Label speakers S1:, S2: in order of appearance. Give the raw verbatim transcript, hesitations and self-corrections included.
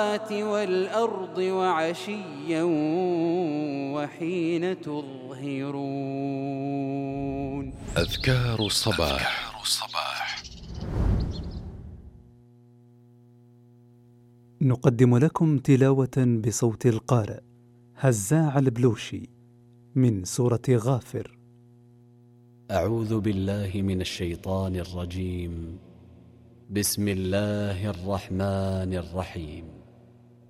S1: والأرض وعشيا وحين تظهرون.
S2: أذكار الصباح.
S3: نقدم لكم تلاوة بصوت القارئ هزاع البلوشي من سورة غافر.
S4: أعوذ بالله من الشيطان الرجيم. بسم الله الرحمن الرحيم.